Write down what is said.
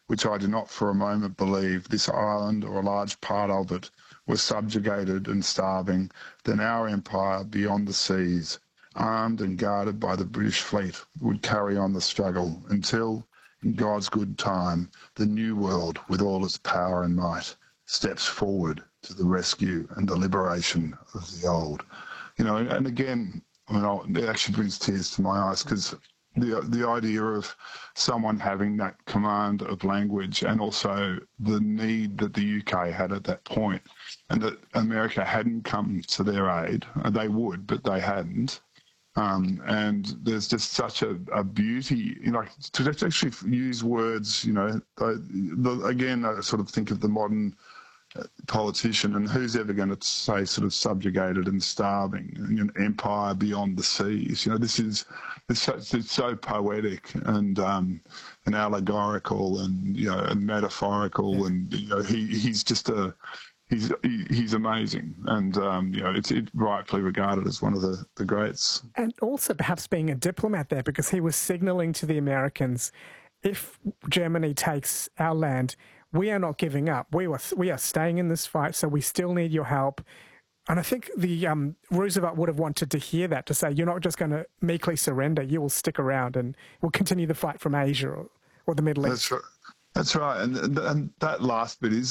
which I do not for a moment believe this island or a large part of it was subjugated and starving, then our empire beyond the seas, armed and guarded by the British fleet, would carry on the struggle until, in God's good time, the new world, with all its power and might, steps forward to the rescue and the liberation of the old. You know, and again, I mean, it actually brings tears to my eyes because the idea of someone having that command of language and also the need that the UK had at that point, and that America hadn't come to their aid. They would, but they hadn't. And there's just such a beauty, you know, to actually use words, you know, again, I sort of think of the modern politician, and who's ever going to say sort of subjugated and starving, you know, empire beyond the seas. You know, it's so poetic and allegorical and, you know, and metaphorical, and, you know, he's just he's amazing, and you know, it's rightfully regarded as one of the greats. And also perhaps being a diplomat there, because he was signalling to the Americans, if Germany takes our land, we are not giving up. We are staying in this fight, so we still need your help. And I think the Roosevelt would have wanted to hear that, to say, you're not just going to meekly surrender, you will stick around and we'll continue the fight from Asia or the Middle East. That's right. And that last bit is